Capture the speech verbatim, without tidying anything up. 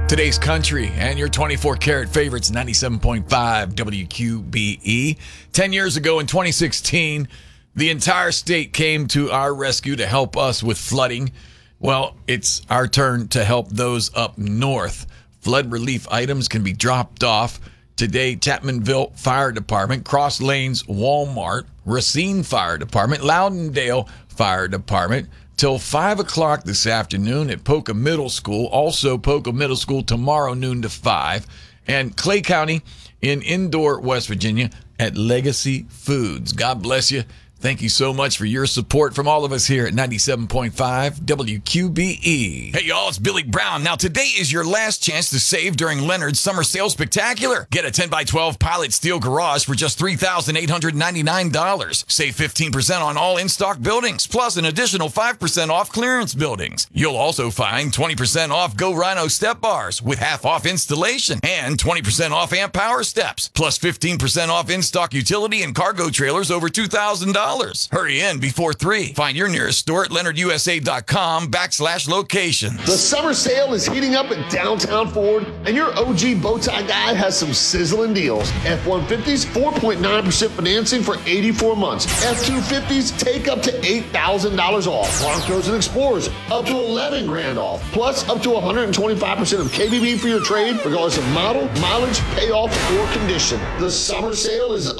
Today's country and your twenty-four karat favorites, ninety-seven point five W Q B E. Ten years ago in twenty sixteen, the entire state came to our rescue to help us with flooding. Well, it's our turn to help those up north. Flood relief items can be dropped off today. Chapmanville Fire Department, Cross Lanes Walmart, Racine Fire Department, Loudondale Fire Department, till five o'clock this afternoon at Poca Middle School. Also, Poca Middle School tomorrow, noon to five. And Clay County in Indore, West Virginia at Legacy Foods. God bless you. Thank you so much for your support from all of us here at ninety-seven point five W Q B E. Hey, y'all, it's Billy Brown. Now, today is your last chance to save during Leonard's Summer Sale Spectacular. Get a ten by twelve Pilot Steel Garage for just three thousand eight hundred ninety-nine dollars. Save fifteen percent on all in-stock buildings, plus an additional five percent off clearance buildings. You'll also find twenty percent off Go Rhino step bars with half off installation and twenty percent off amp power steps, plus fifteen percent off in-stock utility and cargo trailers over two thousand dollars. Hurry in before three. Find your nearest store at leonard u s a dot com backslash locations. The summer sale is heating up at Downtown Ford, and your O G Bowtie guy has some sizzling deals. F one fifties, four point nine percent financing for eighty-four months. F two fifties, take up to eight thousand dollars off. Broncos and Explorers, up to eleven grand off. Plus, up to one hundred twenty-five percent of K B B for your trade, regardless of model, mileage, payoff, or condition. The summer sale is